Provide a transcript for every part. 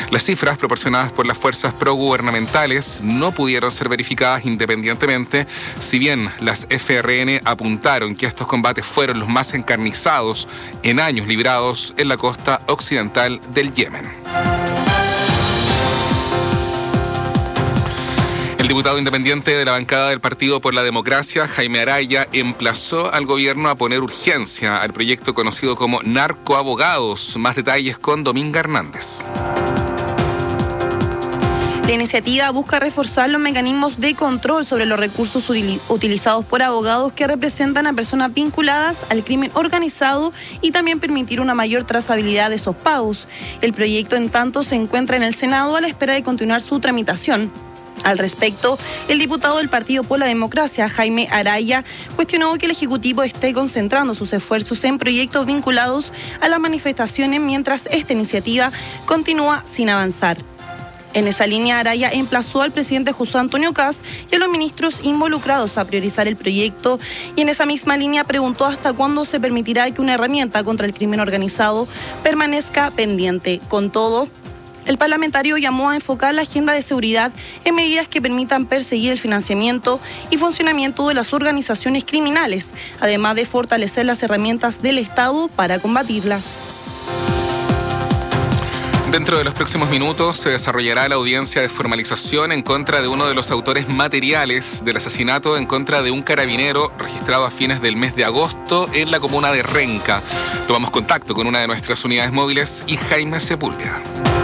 Las cifras proporcionadas por las fuerzas progubernamentales no pudieron ser verificadas independientemente, si bien las FRN apuntaron que estos combates fueron los más encarnizados en años librados en la costa occidental del Yemen. El diputado independiente de la bancada del Partido por la Democracia, Jaime Araya, emplazó al gobierno a poner urgencia al proyecto conocido como Narcoabogados. Más detalles con Dominga Hernández. La iniciativa busca reforzar los mecanismos de control sobre los recursos utilizados por abogados que representan a personas vinculadas al crimen organizado y también permitir una mayor trazabilidad de esos pagos. El proyecto, en tanto, se encuentra en el Senado a la espera de continuar su tramitación. Al respecto, el diputado del Partido por la Democracia, Jaime Araya, cuestionó que el Ejecutivo esté concentrando sus esfuerzos en proyectos vinculados a las manifestaciones mientras esta iniciativa continúa sin avanzar. En esa línea, Araya emplazó al presidente José Antonio Kast y a los ministros involucrados a priorizar el proyecto y en esa misma línea preguntó hasta cuándo se permitirá que una herramienta contra el crimen organizado permanezca pendiente. Con todo, el parlamentario llamó a enfocar la agenda de seguridad en medidas que permitan perseguir el financiamiento y funcionamiento de las organizaciones criminales, además de fortalecer las herramientas del Estado para combatirlas. Dentro de los próximos minutos se desarrollará la audiencia de formalización en contra de uno de los autores materiales del asesinato en contra de un carabinero registrado a fines del mes de agosto en la comuna de Renca. Tomamos contacto con una de nuestras unidades móviles y Jaime Sepúlveda.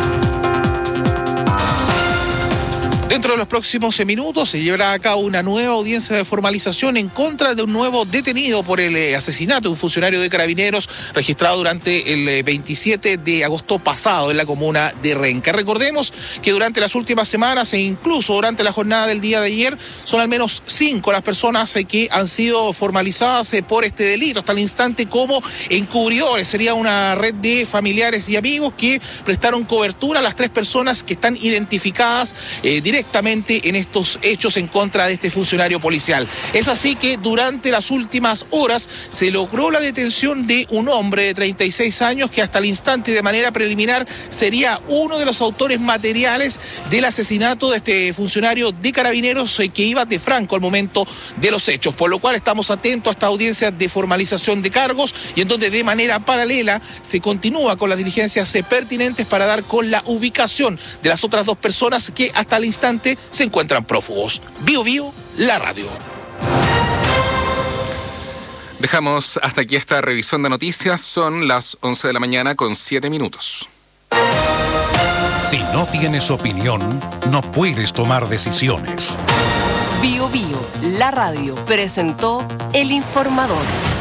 Dentro de los próximos minutos se llevará a cabo una nueva audiencia de formalización en contra de un nuevo detenido por el asesinato de un funcionario de Carabineros registrado durante el 27 de agosto pasado en la comuna de Renca. Recordemos que durante las últimas semanas e incluso durante la jornada del día de ayer son al menos 5 las personas que han sido formalizadas por este delito hasta el instante como encubridores. Sería una red de familiares y amigos que prestaron cobertura a las 3 personas que están identificadas directamente en estos hechos en contra de este funcionario policial. Es así que durante las últimas horas se logró la detención de un hombre de 36 años que hasta el instante de manera preliminar sería uno de los autores materiales del asesinato de este funcionario de Carabineros que iba de franco al momento de los hechos, por lo cual estamos atentos a esta audiencia de formalización de cargos y en donde de manera paralela se continúa con las diligencias pertinentes para dar con la ubicación de las otras 2 personas que hasta el instante se encuentran prófugos. Bio Bio, la radio. Dejamos hasta aquí esta revisión de noticias. Son las 11 de la mañana con 7 minutos. Si no tienes opinión, no puedes tomar decisiones. Bio Bio, la radio, presentó El Informador.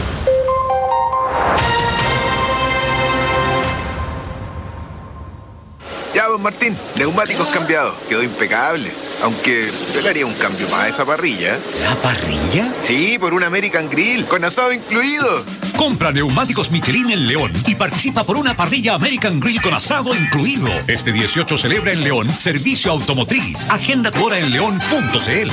Ya, don Martín, neumáticos cambiados. Quedó impecable. Aunque yo le haría un cambio más a esa parrilla. ¿La parrilla? Sí, por un American Grill, con asado incluido. Compra neumáticos Michelin en León y participa por una parrilla American Grill con asado incluido. Este 18 celebra en León Servicio Automotriz. Agenda tu hora en león.cl.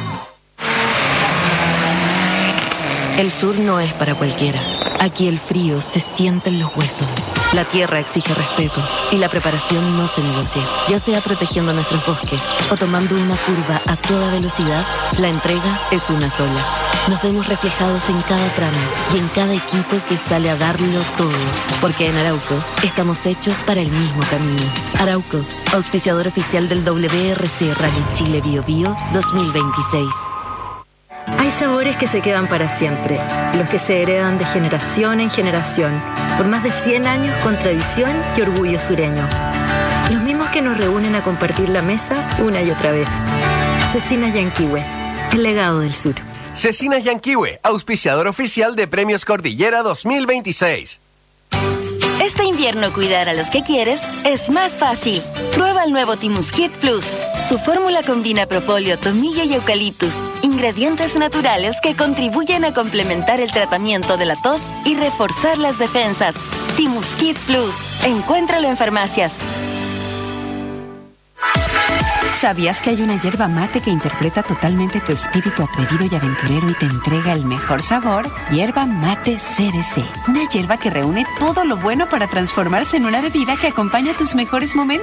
El sur no es para cualquiera. Aquí el frío se siente en los huesos. La tierra exige respeto y la preparación no se negocia. Ya sea protegiendo nuestros bosques o tomando una curva a toda velocidad, la entrega es una sola. Nos vemos reflejados en cada tramo y en cada equipo que sale a darlo todo. Porque en Arauco estamos hechos para el mismo camino. Arauco, auspiciador oficial del WRC Rally Chile Bio Bio 2026. Hay sabores que se quedan para siempre, los que se heredan de generación en generación, por más de 100 años con tradición y orgullo sureño. Los mismos que nos reúnen a compartir la mesa una y otra vez. Cecinas Yanquihue, el legado del sur. Cecinas Yanquihue, auspiciador oficial de Premios Cordillera 2026. Este invierno cuidar a los que quieres es más fácil. Prueba el nuevo Timuskit Plus. Su fórmula combina propóleo, tomillo y eucaliptus, ingredientes naturales que contribuyen a complementar el tratamiento de la tos y reforzar las defensas. Timuskit Plus. Encuéntralo en farmacias. ¿Sabías que hay una yerba mate que interpreta totalmente tu espíritu atrevido y aventurero y te entrega el mejor sabor? Yerba Mate CBC. Una yerba que reúne todo lo bueno para transformarse en una bebida que acompaña tus mejores momentos.